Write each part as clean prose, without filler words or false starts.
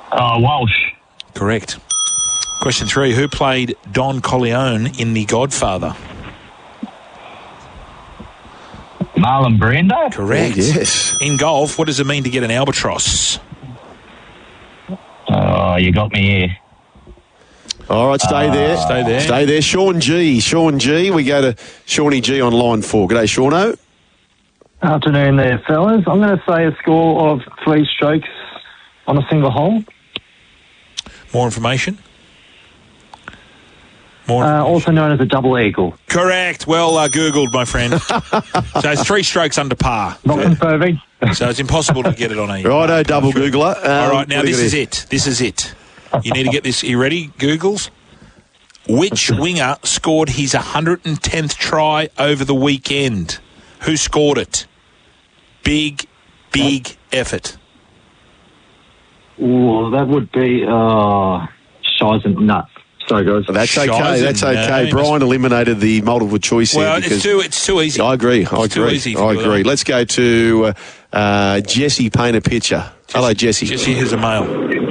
Walsh. Correct. Question 3. Who played Don Corleone in The Godfather? Marlon Brando. Correct. Oh, yes. In golf, what does it mean to get an albatross? Oh, you got me here. All right, stay there. Stay there. Stay there. Sean G. We go to Shawnee G on line 4. G'day, Shauno. Afternoon there, fellas. I'm going to say a score of 3 strokes on a single hole. More information? Also known as a double eagle. Correct. Well Googled, my friend. So it's 3 strokes under par. Not confirming. So it's impossible to get it on a... Righto, double Googler. All right, now this is it. This is it. You need to get this. Are you ready, Googles? Which winger scored his 110th try over the weekend? Who scored it? Big effort. Ooh, that would be Shizen. No. Sorry, guys. That's okay. Shizen, That's okay. no, Brian eliminated the multiple choice Well, here because it's too easy. I agree. It's too easy to I do agree. that. Let's go to Jesse. Paint a picture. Hello, Jesse. Jesse, here's a male.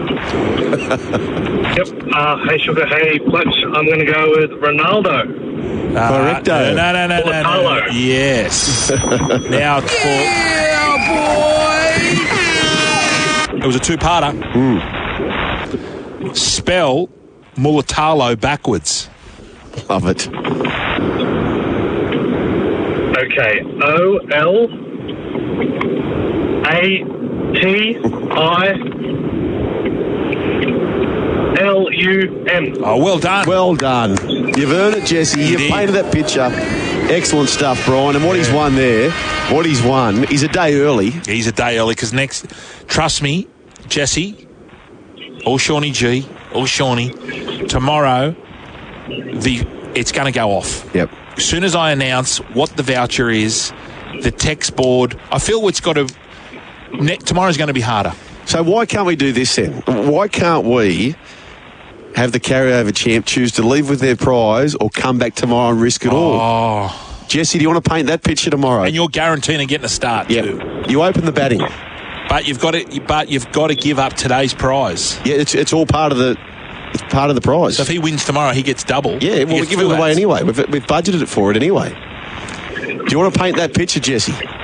Yep. Hey, Sugar. Hey, Fletch. I'm going to go with Ronaldo. Correcto. No. Yes. Now it's for... It was a 2-parter. Spell Mulatalo backwards. Love it. Okay. OLATILUM. Oh, well done. Well done. You've earned it, Jesse. You've did. painted that picture. Excellent stuff, Brian. And what he's won there, he's a day early. He's a day early because next, trust me, Jesse, or Shawnee G, or Shawnee, tomorrow, it's going to go off. Yep. As soon as I announce what the voucher is, the text board, I feel it's got to... Tomorrow's going to be harder. So why can't we do this then? Why can't we have the carryover champ choose to leave with their prize or come back tomorrow and risk it all? Oh. Jesse, do you want to paint that picture tomorrow? And you're guaranteeing getting a start too. You open the batting. But you've got to give up today's prize. Yeah, it's all part of the prize. So if he wins tomorrow, he gets double. Yeah, well, we're giving it away anyway. We've budgeted it for it anyway. Do you want to paint that picture, Jesse?